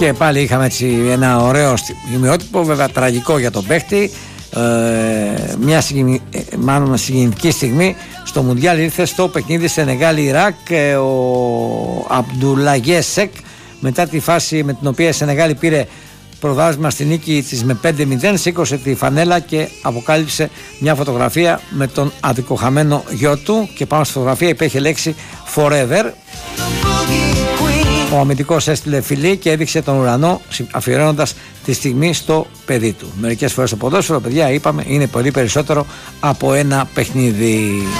Και πάλι είχαμε έτσι ένα ωραίο στιγμιότυπο, βέβαια τραγικό για τον παίχτη. Μια συγκινητική στιγμή στο Μουντιάλ ήρθε στο παιχνίδι Σενεγάλη-Ιράκ ο Αμπντουλαγέ-Σεκ, μετά τη φάση με την οποία η Σενεγάλη πήρε προβάδισμα στη νίκη της με 5-0, σήκωσε τη φανέλα και αποκάλυψε μια φωτογραφία με τον αδικοχαμένο γιο του και πάνω στη φωτογραφία υπήρχε λέξη Forever. Ο αμυντικός έστειλε φιλί και έδειξε τον ουρανό, αφιερώνοντας τη στιγμή στο παιδί του. Μερικές φορές το ποδόσφαιρο, παιδιά, είπαμε, είναι πολύ περισσότερο από ένα παιχνίδι.